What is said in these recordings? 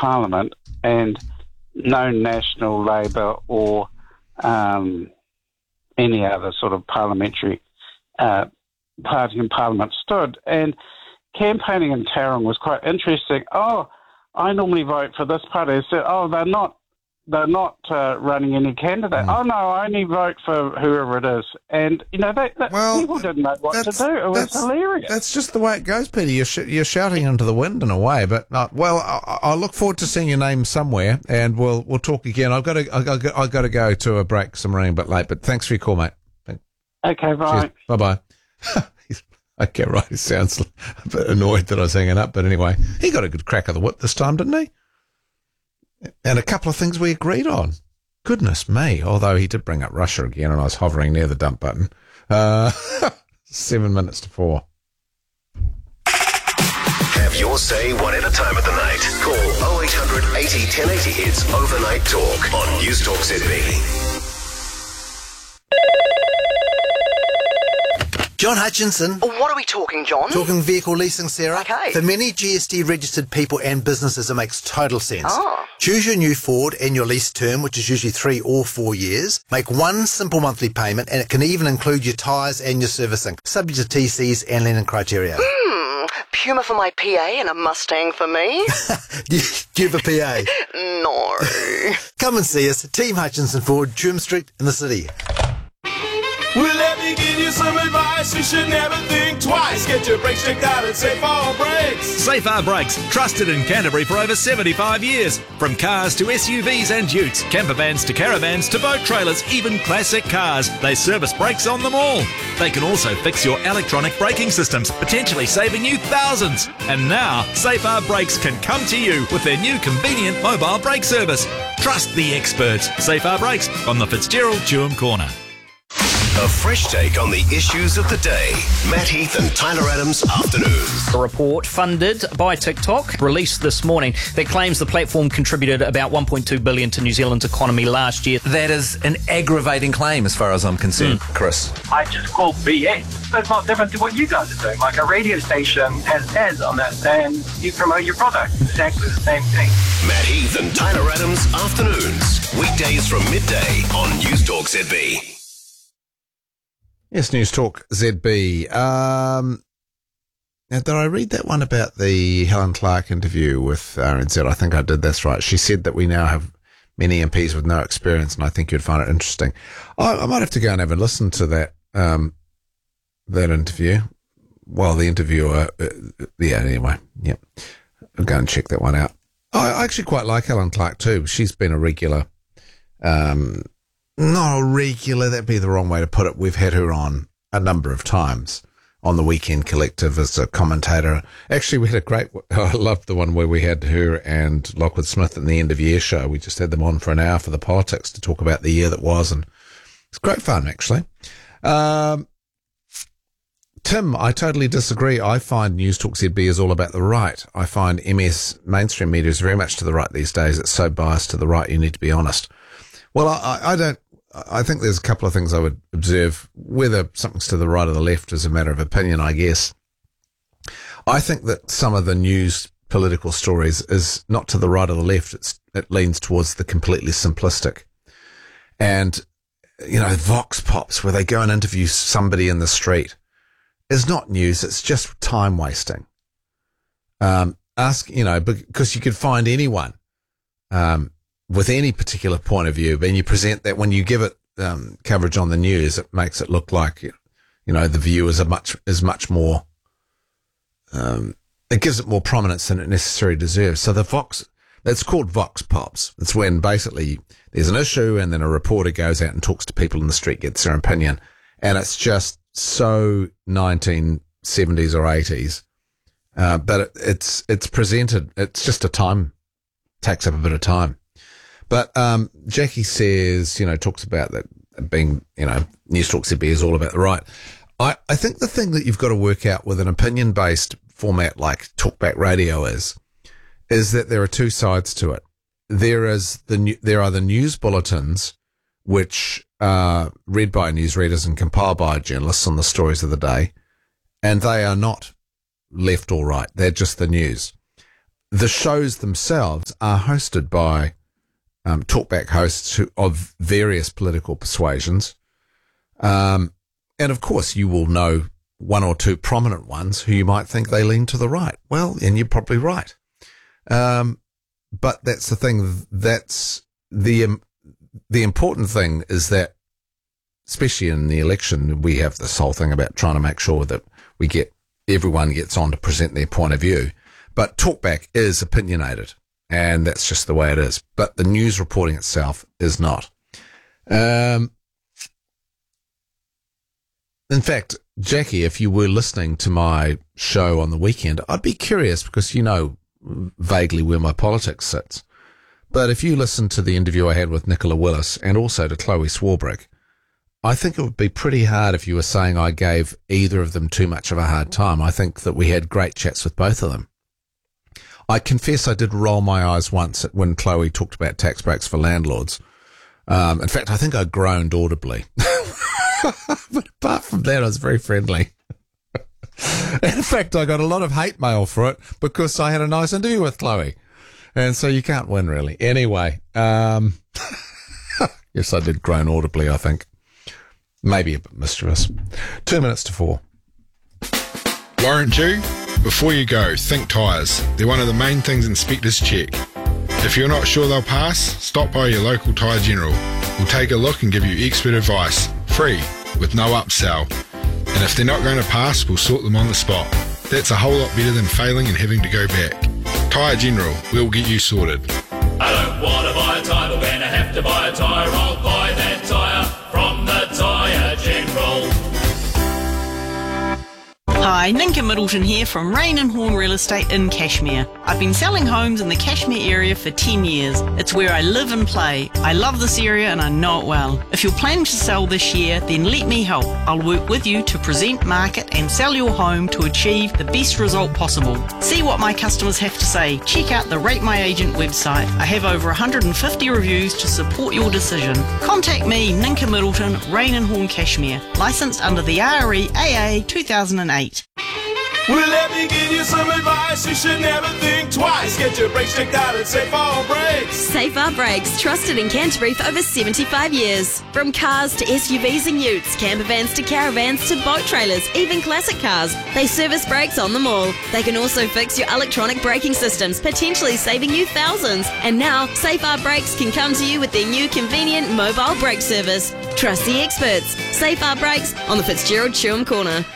Parliament, and no National Labour or any other sort of parliamentary party in Parliament stood. And campaigning in Tauranga was quite interesting. Oh, I normally vote for this party. I said, oh, they're not running any candidate. Oh, no, I only vote for whoever it is. And, people didn't know what to do. It was hilarious. That's just the way it goes, Peter. You're shouting into the wind in a way. But, I'll look forward to seeing your name somewhere, and we'll talk again. I've got to go to a break. I'm running a bit late, but thanks for your call, mate. Okay, bye. Cheers. Bye-bye. Okay, right. He sounds a bit annoyed that I was hanging up, but anyway, he got a good crack of the whip this time, didn't he? And a couple of things we agreed on. Goodness me. Although he did bring up Russia again, and I was hovering near the dump button. 7 minutes to 4. Have your say one at a time of the night. Call 0800 80 1080. It's Overnight Talk on News Talk ZB. John Hutchinson. What are we talking, John? Talking vehicle leasing, Sarah. Okay. For many GST-registered people and businesses, it makes total sense. Oh. Choose your new Ford and your lease term, which is usually 3 or 4 years. Make one simple monthly payment, and it can even include your tyres and your servicing, subject to TCs and lending criteria. Puma for my PA and a Mustang for me. Do you have a PA? No. Come and see us, Team Hutchinson Ford, Trim Street in the city. Well, let me give you some advice. You should never think twice. Get your brakes checked out at Safe R Brakes. Safe R Brakes, trusted in Canterbury for over 75 years. From cars to SUVs and utes, camper vans to caravans to boat trailers, even classic cars. They service brakes on them all. They can also fix your electronic braking systems, potentially saving you thousands. And now, Safe R Brakes can come to you with their new convenient mobile brake service. Trust the experts. Safe R Brakes on the Fitzgerald Tuam Corner. A fresh take on the issues of the day. Matt Heath and Tyler Adams Afternoons. A report funded by TikTok released this morning that claims the platform contributed about $1.2 billion to New Zealand's economy last year. That is an aggravating claim as far as I'm concerned, Chris. I just call BS. That's not different to what you guys are doing. Like a radio station has ads on it and you promote your product. Exactly the same thing. Matt Heath and Tyler Adams Afternoons. Weekdays from midday on News Talk ZB. Yes, News Talk ZB. Now, did I read that one about the Helen Clark interview with RNZ? I think I did. That's right. She said that we now have many MPs with no experience, and I think you'd find it interesting. I might have to go and have a listen to that that interview. Well, the interviewer, anyway, yeah. I'll go and check that one out. I actually quite like Helen Clark too. She's been a regular, not a regular, that'd be the wrong way to put it. We've had her on a number of times on the Weekend Collective as a commentator. Actually, we had I loved the one where we had her and Lockwood Smith in the end of year show. We just had them on for an hour for the politics to talk about the year that was, and it's great fun, actually. Tim, I totally disagree. I find News Talk ZB is all about the right. I find MS mainstream media is very much to the right these days. It's so biased to the right, you need to be honest. Well, I think there's a couple of things I would observe. Whether something's to the right or the left is a matter of opinion, I guess. I think that some of the news political stories is not to the right or the left. It leans towards the completely simplistic. And, Vox Pops, where they go and interview somebody in the street, is not news. It's just time wasting. Because you could find anyone, with any particular point of view, and you present that when you give it coverage on the news, it makes it look like the view is much more. It gives it more prominence than it necessarily deserves. So it's called Vox Pops. It's when basically there's an issue and then a reporter goes out and talks to people in the street, gets their opinion, and it's just so 1970s or 80s. But it's presented. It's just takes up a bit of time. But Jackie says, talks about that being, News Talk ZB is all about the right. I think the thing that you've got to work out with an opinion-based format like talkback radio is that there are two sides to it. There are the news bulletins, which are read by newsreaders and compiled by journalists on the stories of the day, and they are not left or right. They're just the news. the shows themselves are hosted by talkback hosts of various political persuasions. And of course, you will know one or two prominent ones who you might think they lean to the right. Well, and you're probably right. But that's the thing. That's the important thing is that, especially in the election, we have this whole thing about trying to make sure that everyone gets on to present their point of view. But talkback is opinionated, and that's just the way it is. But the news reporting itself is not. In fact, Jackie, if you were listening to my show on the weekend, I'd be curious, because you know vaguely where my politics sits. But if you listen to the interview I had with Nicola Willis and also to Chloe Swarbrick, I think it would be pretty hard if you were saying I gave either of them too much of a hard time. I think that we had great chats with both of them. I confess I did roll my eyes once when Chloe talked about tax breaks for landlords. In fact, I think I groaned audibly. But apart from that, I was very friendly. In fact, I got a lot of hate mail for it because I had a nice interview with Chloe. And so you can't win, really. Anyway, yes, I did groan audibly, I think. Maybe a bit mischievous. 2 minutes to 4. Warrant due? Before you go, think tyres. They're one of the main things inspectors check. If you're not sure they'll pass, stop by your local Tyre General. We'll take a look and give you expert advice, free, with no upsell. And if they're not going to pass, we'll sort them on the spot. That's a whole lot better than failing and having to go back. Tyre General, we'll get you sorted. I don't want to buy a tyre, but when I have to buy a tyre, I'll buy that tyre from the Tyre General. Hi, Ninka Middleton here from Rain and Horn Real Estate in Cashmere. I've been selling homes in the Cashmere area for 10 years. It's where I live and play. I love this area and I know it well. If you're planning to sell this year, then let me help. I'll work with you to present, market and sell your home to achieve the best result possible. See what my customers have to say. Check out the Rate My Agent website. I have over 150 reviews to support your decision. Contact me, Ninka Middleton, Rain and Horn Cashmere. Licensed under the REAA 2008. Well, let me give you some advice. You should never think twice. Get your brakes checked out at Safe Our Brakes. Safe Our Brakes, trusted in Canterbury for over 75 years. From cars to SUVs and utes, camper vans to caravans to boat trailers, even classic cars, they service brakes on them all. They can also fix your electronic braking systems, potentially saving you thousands. And now, Safe Our Brakes can come to you with their new convenient mobile brake service. Trust the experts. Safe Our Brakes on the Fitzgerald Chewham Corner.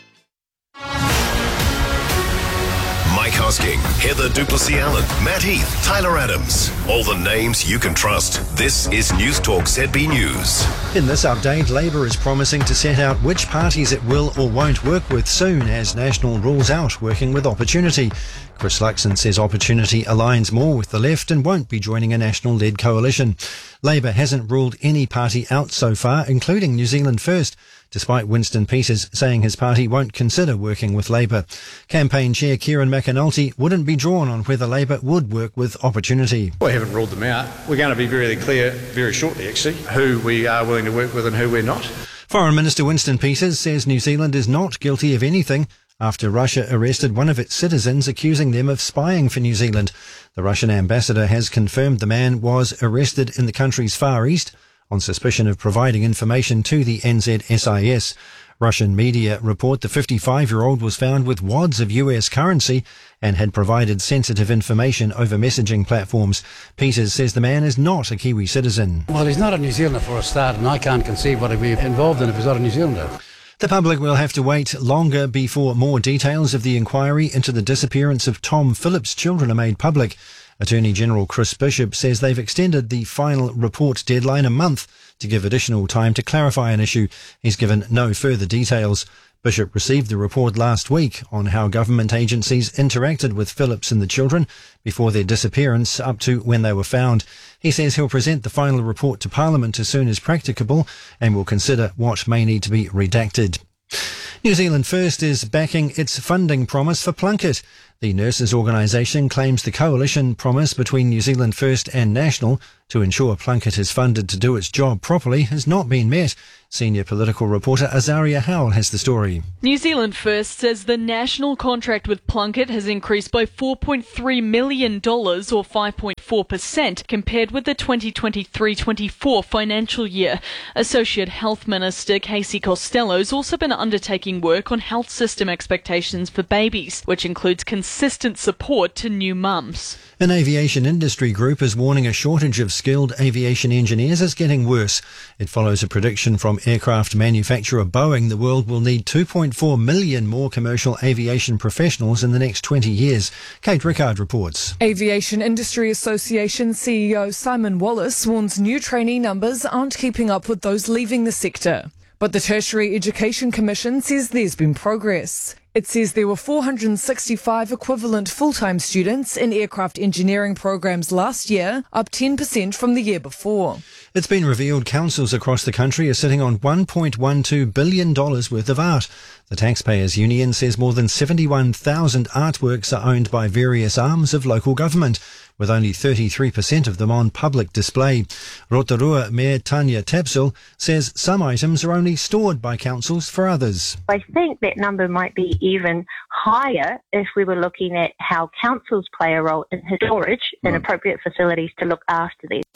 Mike Hosking, Heather Duplessis-Allen, Matt Heath, Tyler Adams. All the names you can trust. This is News Talk ZB News. In this update, Labour is promising to set out which parties it will or won't work with soon as National rules out working with Opportunity. Chris Luxon says Opportunity aligns more with the left and won't be joining a National-led coalition. Labour hasn't ruled any party out so far, including New Zealand First, despite Winston Peters saying his party won't consider working with Labour. Campaign Chair Kieran McAnulty wouldn't be drawn on whether Labour would work with Opportunity. We haven't ruled them out. We're going to be very clear very shortly, actually, who we are willing to work with and who we're not. Foreign Minister Winston Peters says New Zealand is not guilty of anything after Russia arrested one of its citizens, accusing them of spying for New Zealand. The Russian ambassador has confirmed the man was arrested in the country's Far East on suspicion of providing information to the NZSIS. Russian media report the 55-year-old was found with wads of US currency and had provided sensitive information over messaging platforms. Peters says the man is not a Kiwi citizen. Well, he's not a New Zealander for a start, and I can't conceive what he'd be involved in if he's not a New Zealander. The public will have to wait longer before more details of the inquiry into the disappearance of Tom Phillips' children are made public. Attorney General Chris Bishop says they've extended the final report deadline a month to give additional time to clarify an issue. He's given no further details. Bishop received the report last week on how government agencies interacted with Phillips and the children before their disappearance up to when they were found. He says he'll present the final report to Parliament as soon as practicable and will consider what may need to be redacted. New Zealand First is backing its funding promise for Plunket. The nurses' organisation claims the coalition promise between New Zealand First and National to ensure Plunket is funded to do its job properly has not been met. Senior political reporter Azaria Howell has the story. New Zealand First says the national contract with Plunket has increased by $4.3 million or 5.4% compared with the 2023-24 financial year. Associate Health Minister Casey Costello has also been undertaking work on health system expectations for babies, which includes consistent support to new mums. An aviation industry group is warning a shortage of skilled aviation engineers is getting worse. It follows a prediction from aircraft manufacturer Boeing the world will need 2.4 million more commercial aviation professionals in the next 20 years. Kate Rickard reports. Aviation Industry Association CEO Simon Wallace warns new trainee numbers aren't keeping up with those leaving the sector. But the Tertiary Education Commission says there's been progress. It says there were 465 equivalent full-time students in aircraft engineering programs last year, up 10% from the year before. It's been revealed councils across the country are sitting on $1.12 billion worth of art. The Taxpayers Union says more than 71,000 artworks are owned by various arms of local government, with only 33% of them on public display. Rotorua Mayor Tanya Tapsil says some items are only stored by councils for others. I think that number might be even higher if we were looking at how councils play a role in storage and appropriate facilities to look after these.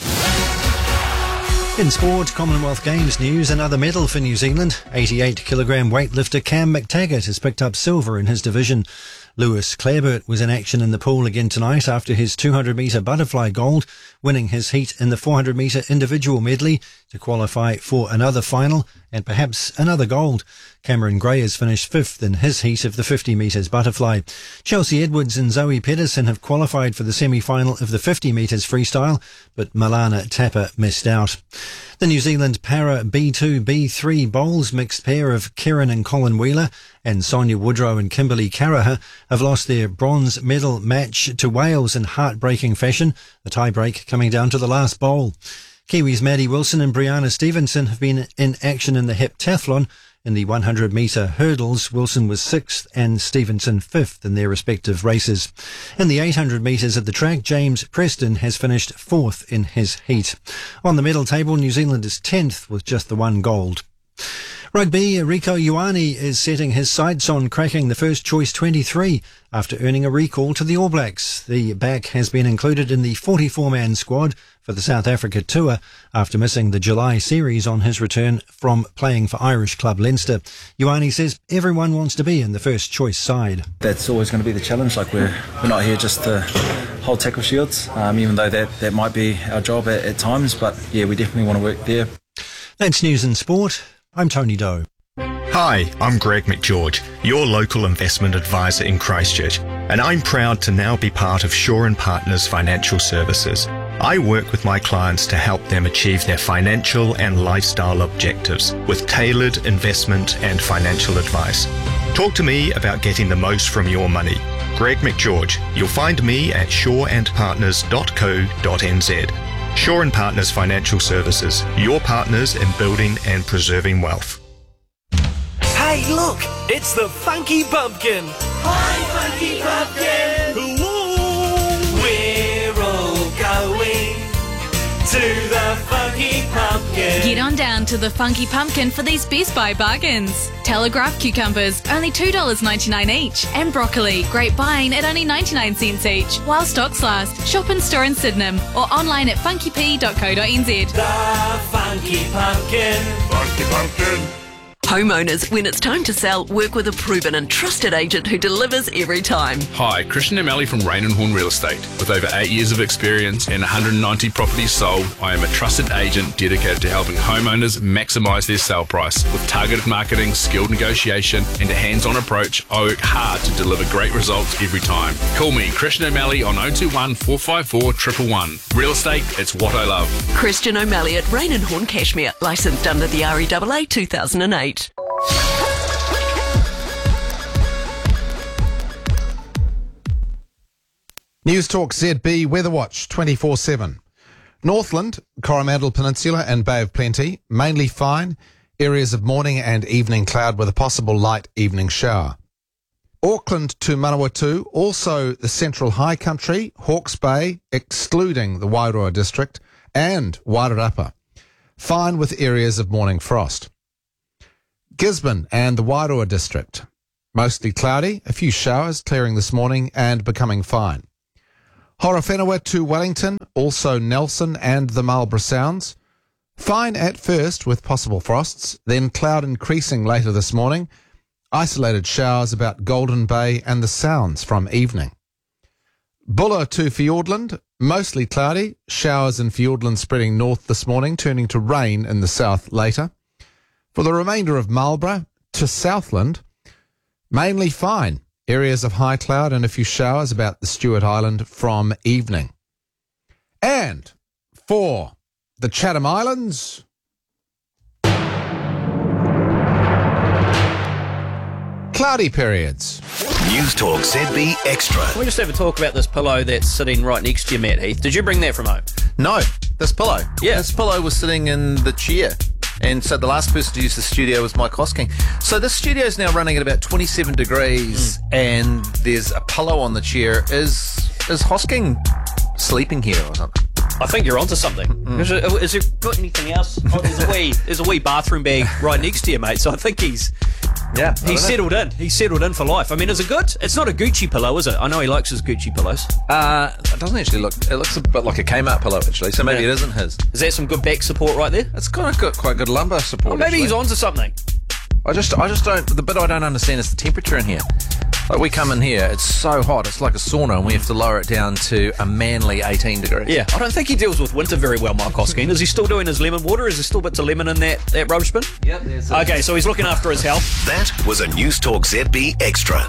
In sport, Commonwealth Games news, another medal for New Zealand. 88-kilogram weightlifter Cam McTaggart has picked up silver in his division. Lewis Clareburt was in action in the pool again tonight after his 200-metre butterfly gold, winning his heat in the 400-metre individual medley to qualify for another final and perhaps another gold. Cameron Gray has finished fifth in his heat of the 50 metres butterfly. Chelsea Edwards and Zoe Pedersen have qualified for the semi-final of the 50 metres freestyle, but Milana Tapper missed out. The New Zealand Para B2, B3 bowls mixed pair of Kieran and Colin Wheeler and Sonia Woodrow and Kimberly Caraher have lost their bronze medal match to Wales in heartbreaking fashion, the tie-break coming down to the last bowl. Kiwis Maddie Wilson and Brianna Stevenson have been in action in the heptathlon. In the 100-metre hurdles, Wilson was 6th and Stevenson 5th in their respective races. In the 800 metres at the track, James Preston has finished 4th in his heat. On the medal table, New Zealand is 10th with just the one gold. Rugby, Rico Ioane is setting his sights on cracking the first choice 23 after earning a recall to the All Blacks. The back has been included in the 44-man squad for the South Africa tour after missing the July series on his return from playing for Irish club Leinster. Ioane says everyone wants to be in the first choice side. That's always going to be the challenge. We're not here just to hold tackle shields, even though that might be our job at times. But yeah, we definitely want to work there. That's news and sport. I'm Tony Doe. Hi, I'm Greg McGeorge, your local investment advisor in Christchurch, and I'm proud to now be part of Shaw & Partners Financial Services. I work with my clients to help them achieve their financial and lifestyle objectives with tailored investment and financial advice. Talk to me about getting the most from your money. Greg McGeorge. You'll find me at shawandpartners.co.nz. Shaw & Partners Financial Services, your partners in building and preserving wealth. Hey, look, it's the Funky Pumpkin. Hi, Funky Pumpkin. Hello. We're all going to the Funky Pumpkin. Get on down to the Funky Pumpkin for these Best Buy bargains. Telegraph cucumbers, only $2.99 each. And broccoli, great buying at only 99 cents each. While stocks last, shop in store in Sydenham or online at funkyp.co.nz. The Funky Pumpkin. Funky Pumpkin. Homeowners, when it's time to sell, work with a proven and trusted agent who delivers every time. Hi, Christian O'Malley from Rain and Horn Real Estate. With over 8 years of experience and 190 properties sold, I am a trusted agent dedicated to helping homeowners maximise their sale price. With targeted marketing, skilled negotiation and a hands-on approach, I work hard to deliver great results every time. Call me, Christian O'Malley, on 021 454 111. Real estate, it's what I love. Christian O'Malley at Rain and Horn Cashmere, licensed under the REAA 2008. News Talk ZB Weather Watch 24/7. Northland, Coromandel Peninsula and Bay of Plenty, mainly fine. Areas of morning and evening cloud with a possible light evening shower. Auckland to Manawatu, also the central high country, Hawke's Bay, excluding the Wairoa district, and Wairarapa. Fine with areas of morning frost. Gisborne and the Wairoa district. Mostly cloudy, a few showers clearing this morning and becoming fine. Horowhenua to Wellington, also Nelson and the Marlborough Sounds. Fine at first with possible frosts, then cloud increasing later this morning. Isolated showers about Golden Bay and the Sounds from evening. Buller to Fiordland, mostly cloudy, showers in Fiordland spreading north this morning, turning to rain in the south later. For the remainder of Marlborough to Southland, mainly fine. Areas of high cloud and a few showers about the Stewart Island from evening. And for the Chatham Islands, cloudy periods. News Talk ZB Extra. Can we just have a talk about this pillow that's sitting right next to you, Matt Heath? Did you bring that from home? No, this pillow. Yeah. This pillow was sitting in the chair. And so the last person to use the studio was Mike Hosking. So this studio is now running at about 27 degrees and there's a pillow on the chair. Is Hosking sleeping here or something? I think you're onto something. Is there got anything else? Oh, there's a wee bathroom bag right next to you, mate. So I think he's settled in. He's settled in for life. I mean, is it good? It's not a Gucci pillow, is it? I know he likes his Gucci pillows. It doesn't actually look. It looks a bit like a Kmart pillow, actually. So maybe it isn't his. Is that some good back support right there? It's kind of got quite good lumbar support. Well, maybe actually. he's onto something. I just don't. The bit I don't understand is the temperature in here. Like we come in here, it's so hot, it's like a sauna, and we have to lower it down to a manly 18 degrees. Yeah, I don't think he deals with winter very well, Mark Hosking. Is he still doing his lemon water? Is there still bits of lemon in that rubbish bin? Yep, there's Okay, so he's looking after his health. That was a News Talk ZB Extra.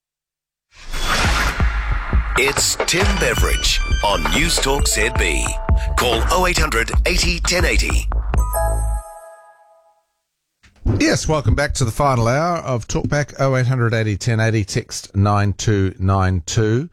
It's Tim Beveridge on News Talk ZB. Call 0800 80 1080. Yes, welcome back to the final hour of Talkback 0800 80 1080, text 9292.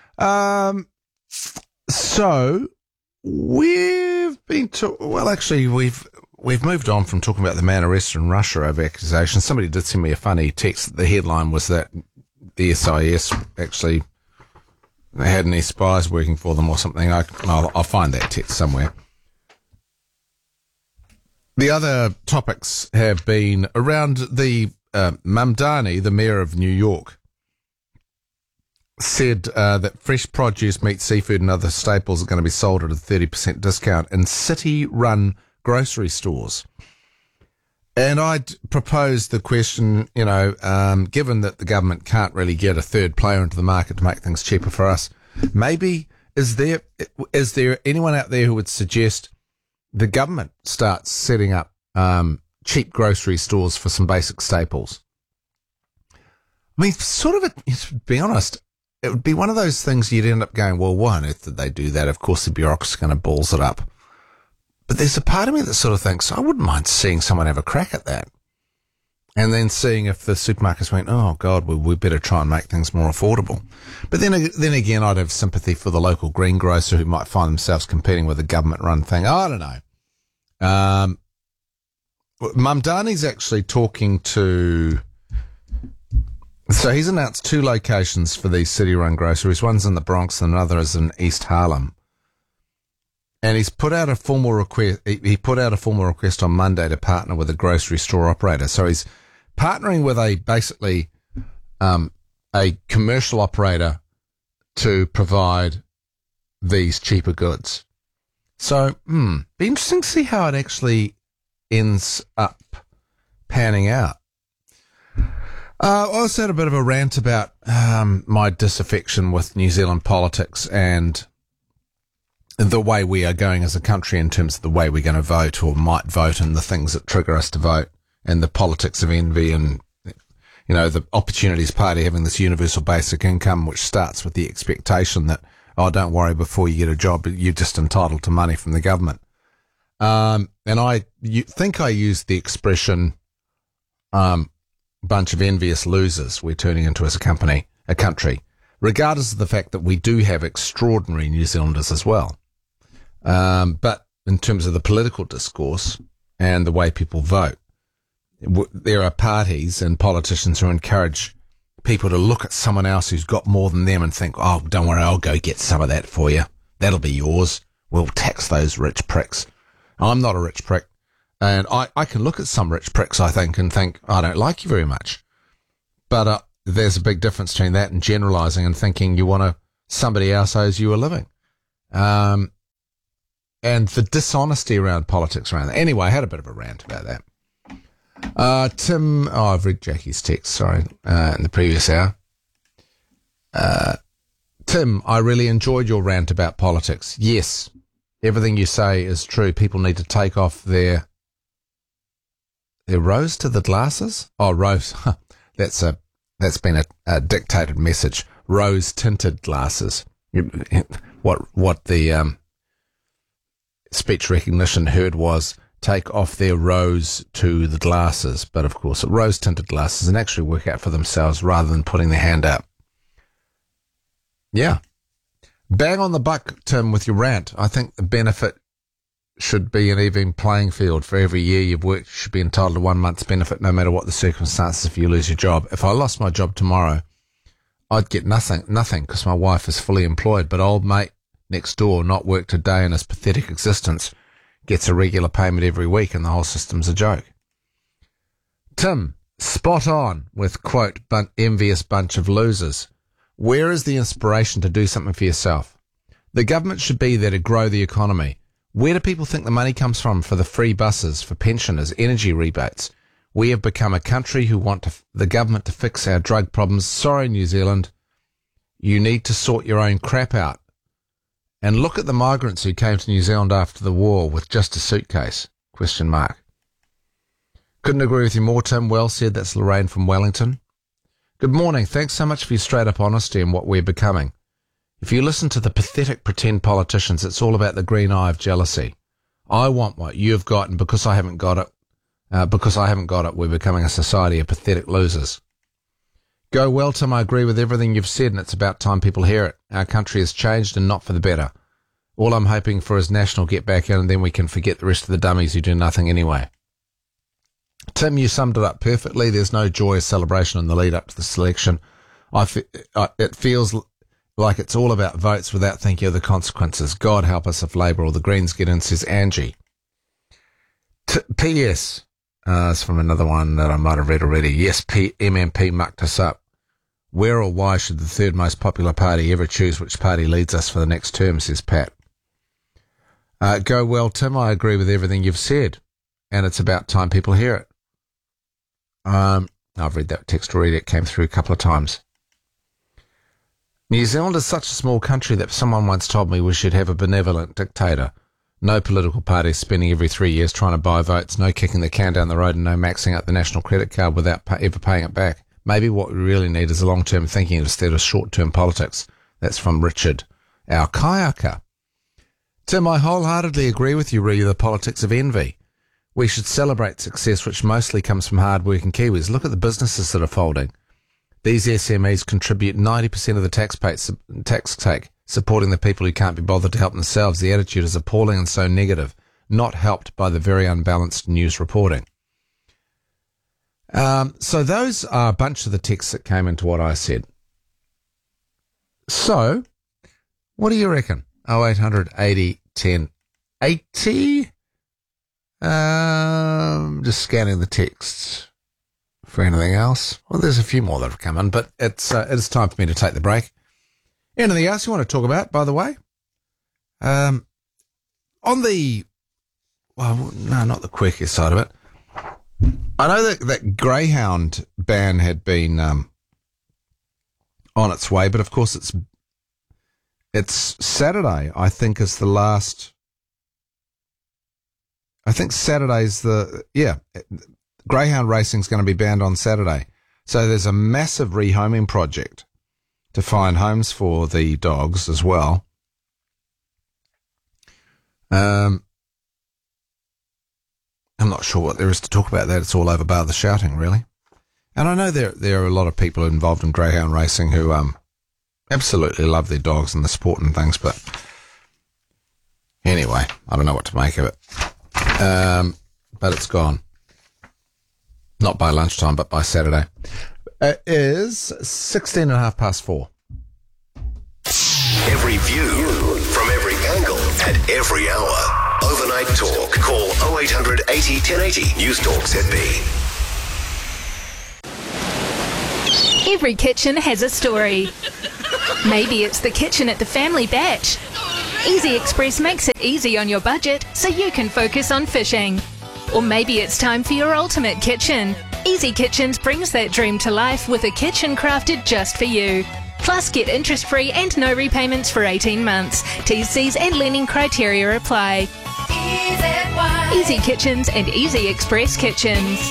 So we've been we've moved on from talking about the man arrested in Russia over accusations. Somebody did send me a funny text. The headline was that the SIS actually had any spies working for them or something. I'll find that text somewhere. The other topics have been around the Mamdani, the mayor of New York, said that fresh produce, meat, seafood and other staples are going to be sold at a 30% discount in city-run grocery stores. And I'd proposed the question, given that the government can't really get a third player into the market to make things cheaper for us, maybe is there anyone out there who would suggest the government starts setting up cheap grocery stores for some basic staples? I mean, to be honest, it would be one of those things you'd end up going, well, why on earth did they do that? Of course, the bureaucracy's going to balls it up. But there's a part of me that sort of thinks, I wouldn't mind seeing someone have a crack at that. And then seeing if the supermarkets went, oh, God, we better try and make things more affordable. But then again, I'd have sympathy for the local greengrocer who might find themselves competing with a government-run thing. I don't know. Mamdani's actually talking to... So he's announced 2 locations for these city-run groceries. One's in the Bronx and another is in East Harlem. And he's put out a formal request. He put out a formal request on Monday to partner with a grocery store operator. So he's partnering with a commercial operator to provide these cheaper goods. So, be interesting to see how it actually ends up panning out. I also had a bit of a rant about my disaffection with New Zealand politics and the way we are going as a country in terms of the way we're going to vote or might vote and the things that trigger us to vote and the politics of envy and, the Opportunities Party having this universal basic income, which starts with the expectation that, oh, don't worry, before you get a job, you're just entitled to money from the government. And I think I used the expression, bunch of envious losers we're turning into as a country, regardless of the fact that we do have extraordinary New Zealanders as well. But in terms of the political discourse and the way people vote, there are parties and politicians who encourage people to look at someone else who's got more than them and think, oh, don't worry, I'll go get some of that for you. That'll be yours. We'll tax those rich pricks. I'm not a rich prick. And I can look at some rich pricks, I think, and think, I don't like you very much. But there's a big difference between that and generalising and thinking somebody else owes you a living. And the dishonesty around politics around that. Anyway, I had a bit of a rant about that. Tim, I've read Jackie's text, sorry, in the previous hour. Tim, I really enjoyed your rant about politics. Yes, everything you say is true. People need to take off their rose to the glasses? Oh, rose. That's been a dictated message. Rose tinted glasses. What the speech recognition heard was take off their rose to the glasses, but of course rose tinted glasses and actually work out for themselves rather than putting their hand out. Yeah. Bang on the buck, Tim, with your rant. I think the benefit should be an even playing field. For every year you've worked, you should be entitled to 1 month's benefit no matter what the circumstances if you lose your job. If I lost my job tomorrow, I'd get nothing because my wife is fully employed, but old mate next door, not worked a day in his pathetic existence, gets a regular payment every week and the whole system's a joke. Tim, spot on with, quote, envious bunch of losers. Where is the inspiration to do something for yourself? The government should be there to grow the economy. Where do people think the money comes from for the free buses, for pensioners, energy rebates? We have become a country who want the government to fix our drug problems. Sorry, New Zealand. You need to sort your own crap out. And look at the migrants who came to New Zealand after the war with just a suitcase? ? Couldn't agree with you more, Tim. Well said. That's Lorraine from Wellington. Good morning. Thanks so much for your straight-up honesty and what we're becoming. If you listen to the pathetic pretend politicians, it's all about the green eye of jealousy. I want what you've got, and because I haven't got it, we're becoming a society of pathetic losers. Go well, Tim. I agree with everything you've said, and it's about time people hear it. Our country has changed and not for the better. All I'm hoping for is National get back in, and then we can forget the rest of the dummies who do nothing anyway. Tim, you summed it up perfectly. There's no joyous celebration in the lead up to the selection. It feels like it's all about votes without thinking of the consequences. God help us if Labour or the Greens get in, says Angie. P.S. It's from another one that I might have read already. Yes, MMP mucked us up. Where or why should the third most popular party ever choose which party leads us for the next term, says Pat. Go well, Tim. I agree with everything you've said, and it's about time people hear it. I've read that text already. It came through a couple of times. New Zealand is such a small country that someone once told me we should have a benevolent dictator. No political party spending every 3 years trying to buy votes, no kicking the can down the road, and no maxing out the national credit card without ever paying it back. Maybe what we really need is a long-term thinking instead of short-term politics. That's from Richard, our kayaka. Tim, I wholeheartedly agree with you, really, the politics of envy. We should celebrate success, which mostly comes from hard-working Kiwis. Look at the businesses that are folding. These SMEs contribute 90% of the tax take, supporting the people who can't be bothered to help themselves. The attitude is appalling and so negative, not helped by the very unbalanced news reporting. So those are a bunch of the texts that came into what I said. So, what do you reckon? 0800 80 10 80. Just scanning the texts for anything else. Well, there's a few more that have come in, but it is time for me to take the break. Anything else you want to talk about, by the way? On the, well, no, not the quirkiest side of it. I know that Greyhound ban had been on its way, but of course it's Saturday, I think, is the last. I think Saturday's Greyhound racing's going to be banned on Saturday. So there's a massive rehoming project to find homes for the dogs as well. I'm not sure what there is to talk about that. It's all over bar the shouting, really. And I know there are a lot of people involved in greyhound racing who absolutely love their dogs and the sport and things, but anyway, I don't know what to make of it. But it's gone. Not by lunchtime, but by Saturday. It is 4:16. Every view from every angle at every hour. Overnight Talk. Call 0800 80 1080. News Talk ZB. Every kitchen has a story. Maybe it's the kitchen at the family batch. Easy Express makes it easy on your budget so you can focus on fishing. Or maybe it's time for your ultimate kitchen. Easy Kitchens brings that dream to life with a kitchen crafted just for you. Plus, get interest-free and no repayments for 18 months. T's, C's and lending criteria apply. Easy Kitchens and Easy Express Kitchens.